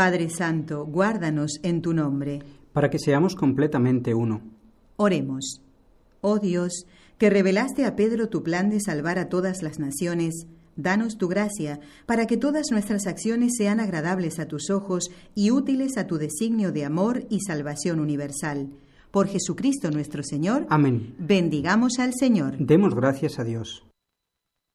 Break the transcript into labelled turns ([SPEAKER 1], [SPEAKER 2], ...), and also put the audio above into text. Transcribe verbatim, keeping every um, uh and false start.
[SPEAKER 1] Padre Santo, guárdanos en tu nombre.
[SPEAKER 2] Para que seamos completamente uno.
[SPEAKER 1] Oremos. Oh Dios, que revelaste a Pedro tu plan de salvar a todas las naciones, danos tu gracia para que todas nuestras acciones sean agradables a tus ojos y útiles a tu designio de amor y salvación universal. Por Jesucristo nuestro Señor.
[SPEAKER 2] Amén.
[SPEAKER 1] Bendigamos al Señor.
[SPEAKER 2] Demos gracias a Dios.